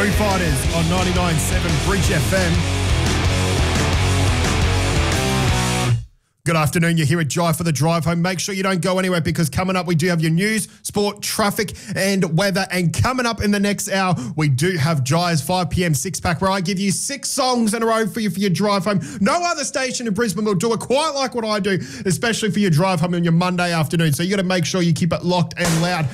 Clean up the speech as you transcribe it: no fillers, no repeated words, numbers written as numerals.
Foo Fighters on 99.7 Bridge FM. Good afternoon. You're here at Jai for the drive home. Make sure you don't go anywhere because coming up we do have your news, sport, traffic and weather. And coming up in the next hour, we do have Jai's 5 p.m. six-pack where I give you 6 songs in a row for your drive home. No other station in Brisbane will do it quite like what I do, especially for your drive home on your Monday afternoon. So you got to make sure you keep it locked and loud.